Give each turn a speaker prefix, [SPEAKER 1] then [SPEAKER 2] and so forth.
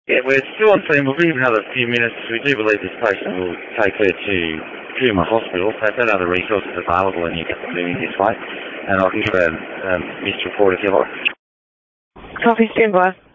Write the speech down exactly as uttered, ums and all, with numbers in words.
[SPEAKER 1] Yeah, we're still on scene. We'll be another few minutes. We do believe this patient will take her to Puma Hospital, so if there are other resources available and you get moving this way, and I can give a um, missed report if you like.
[SPEAKER 2] Copy, stand by.